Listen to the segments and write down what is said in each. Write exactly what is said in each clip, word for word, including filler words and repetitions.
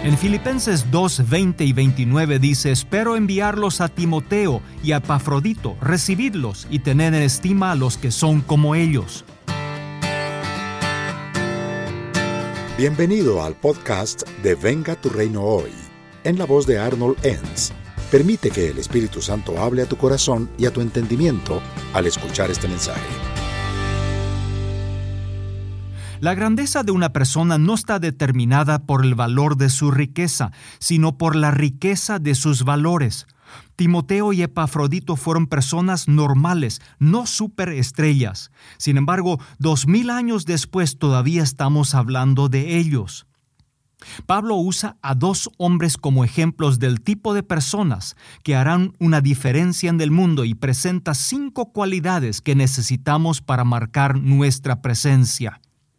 En Filipenses dos, veinte y veintinueve dice: espero enviarlos a Timoteo y a Epafrodito, recibidlos y tener en estima a los que son como ellos. Bienvenido al podcast de Venga tu Reino Hoy, en la voz de Arnold Enns. Permite que el Espíritu Santo hable a tu corazón y a tu entendimiento al escuchar este mensaje. La grandeza de una persona no está determinada por el valor de su riqueza, sino por la riqueza de sus valores. Timoteo y Epafrodito fueron personas normales, no superestrellas. Sin embargo, dos mil años después todavía estamos hablando de ellos. Pablo usa a dos hombres como ejemplos del tipo de personas que harán una diferencia en el mundo y presenta cinco cualidades que necesitamos para marcar nuestra presencia.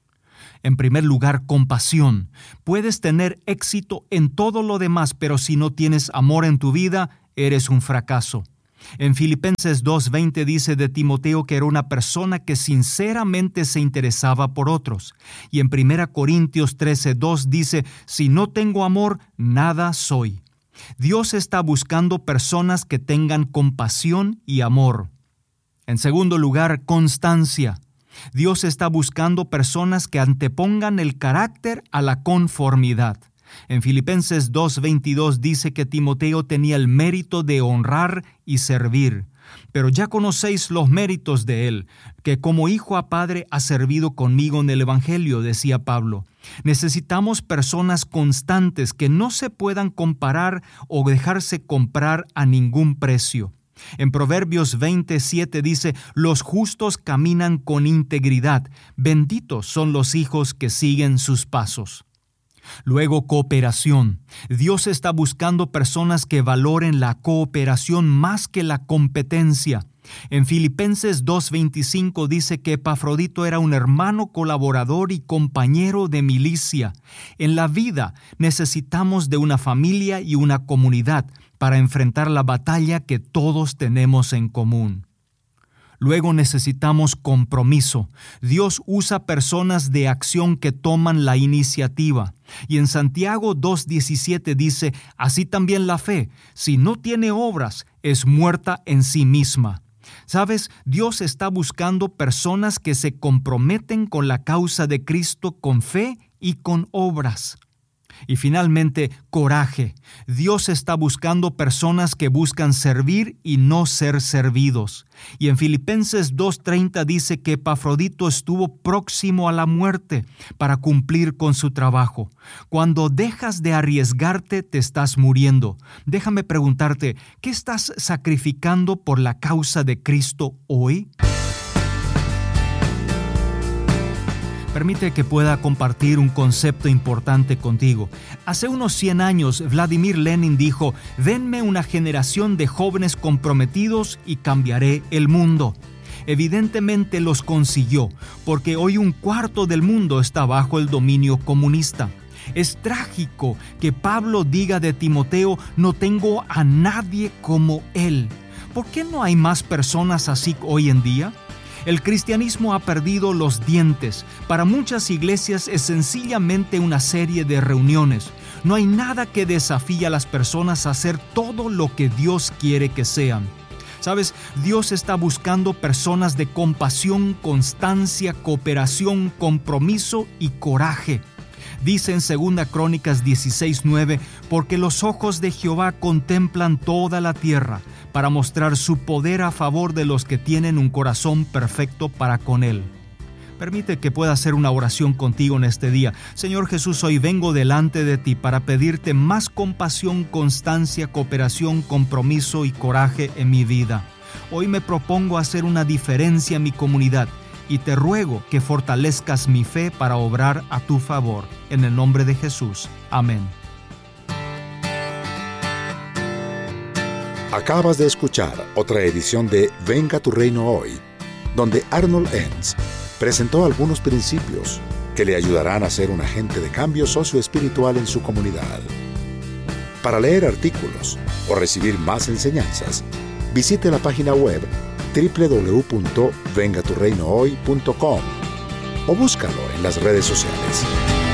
En primer lugar, compasión. Puedes tener éxito en todo lo demás, pero si no tienes amor en tu vida, eres un fracaso. En Filipenses dos veinte dice de Timoteo que era una persona que sinceramente se interesaba por otros. Y en primera Corintios trece dos dice: si no tengo amor, nada soy. Dios está buscando personas que tengan compasión y amor. En segundo lugar, constancia. Dios está buscando personas que antepongan el carácter a la conformidad. En Filipenses dos veintidós dice que Timoteo tenía el mérito de honrar y servir. Pero ya conocéis los méritos de él, que como hijo a padre ha servido conmigo en el Evangelio, decía Pablo. Necesitamos personas constantes que no se puedan comparar o dejarse comprar a ningún precio. En Proverbios veintisiete dice: los justos caminan con integridad, benditos son los hijos que siguen sus pasos. Luego, cooperación. Dios está buscando personas que valoren la cooperación más que la competencia. En Filipenses dos veinticinco dice que Epafrodito era un hermano colaborador y compañero de milicia. En la vida necesitamos de una familia y una comunidad para enfrentar la batalla que todos tenemos en común. Luego necesitamos compromiso. Dios usa personas de acción que toman la iniciativa. Y en Santiago dos diecisiete dice: así también la fe, si no tiene obras, es muerta en sí misma. ¿Sabes? Dios está buscando personas que se comprometen con la causa de Cristo con fe y con obras. Y finalmente, coraje. Dios está buscando personas que buscan servir y no ser servidos. Y en Filipenses dos treinta dice que Epafrodito estuvo próximo a la muerte para cumplir con su trabajo. Cuando dejas de arriesgarte, te estás muriendo. Déjame preguntarte, ¿qué estás sacrificando por la causa de Cristo hoy? Permite que pueda compartir un concepto importante contigo. Hace unos cien años, Vladimir Lenin dijo: denme una generación de jóvenes comprometidos y cambiaré el mundo. Evidentemente los consiguió, porque hoy un cuarto del mundo está bajo el dominio comunista. Es trágico que Pablo diga de Timoteo: no tengo a nadie como él. ¿Por qué no hay más personas así hoy en día? El cristianismo ha perdido los dientes. Para muchas iglesias es sencillamente una serie de reuniones. No hay nada que desafíe a las personas a hacer todo lo que Dios quiere que sean. ¿Sabes? Dios está buscando personas de compasión, constancia, cooperación, compromiso y coraje. Dice en segunda Crónicas dieciséis nueve: porque los ojos de Jehová contemplan toda la tierra, para mostrar su poder a favor de los que tienen un corazón perfecto para con Él. Permite que pueda hacer una oración contigo en este día. Señor Jesús, hoy vengo delante de ti para pedirte más compasión, constancia, cooperación, compromiso y coraje en mi vida. Hoy me propongo hacer una diferencia en mi comunidad y te ruego que fortalezcas mi fe para obrar a tu favor. En el nombre de Jesús. Amén. Acabas de escuchar otra edición de Venga tu Reino Hoy, donde Arnold Enns presentó algunos principios que le ayudarán a ser un agente de cambio socioespiritual en su comunidad. Para leer artículos o recibir más enseñanzas, visite la página web doble u doble u doble u punto venga tu reino hoy punto com o búscalo en las redes sociales.